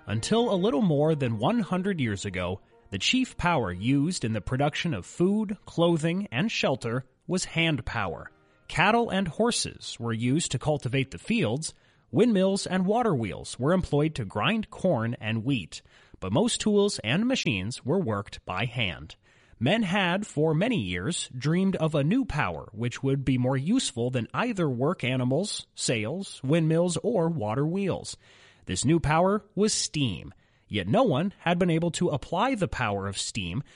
Until a little more than 100 years ago, the chief power used in the production of food, clothing, and shelter was hand power. Cattle and horses were used to cultivate the fields. Windmills and water wheels were employed to grind corn and wheat, but most tools and machines were worked by hand. Men had, for many years, dreamed of a new power which would be more useful than either work animals, sails, windmills, or water wheels. This new power was steam. Yet no one had been able to apply the power of steam